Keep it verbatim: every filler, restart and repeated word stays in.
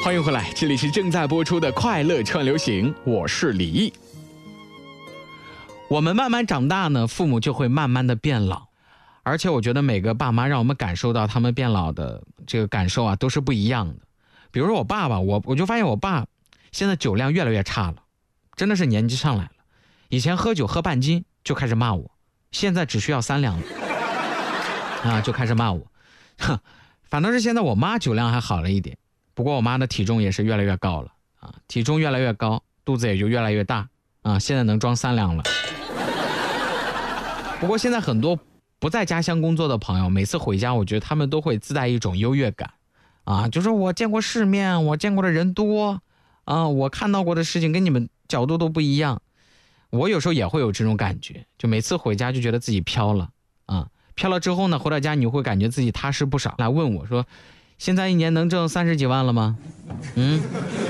欢迎回来，这里是正在播出的快乐串流行，我是李毅。我们慢慢长大呢，父母就会慢慢的变老，而且我觉得每个爸妈让我们感受到他们变老的这个感受啊，都是不一样的。比如说我爸爸，我我就发现我爸现在酒量越来越差了，真的是年纪上来了。以前喝酒喝半斤就开始骂我，现在只需要三两了啊，就开始骂我。哼，反倒是现在我妈酒量还好了一点。不过我妈的体重也是越来越高了啊，体重越来越高，肚子也就越来越大啊，现在能装三两了。不过现在很多不在家乡工作的朋友，每次回家，我觉得他们都会自带一种优越感啊，就是我见过世面，我见过的人多啊，我看到过的事情跟你们角度都不一样。我有时候也会有这种感觉，就每次回家就觉得自己飘了啊，飘了之后呢，回到家你会感觉自己踏实不少。来问我说，现在一年能挣三十几万了吗？嗯，